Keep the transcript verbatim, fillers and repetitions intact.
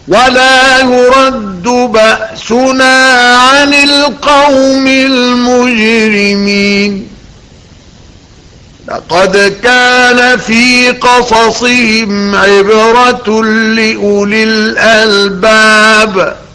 ولا يرد بأسنا عن القوم المجرمين. لقد كان في قصصهم عبرة لأولي الألباب